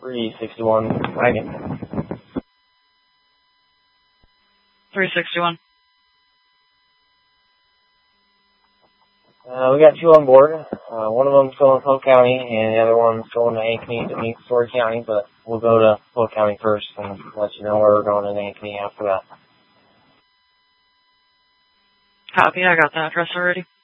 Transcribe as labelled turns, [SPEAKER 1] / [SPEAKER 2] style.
[SPEAKER 1] 361 wagon.
[SPEAKER 2] 361.
[SPEAKER 1] We got two on board. One of them's going to Polk County, and the other one's going to Ankeny to meet Story County, but we'll go to Polk County first and let you know where we're going in Ankeny after that.
[SPEAKER 2] Copy, I got the address already.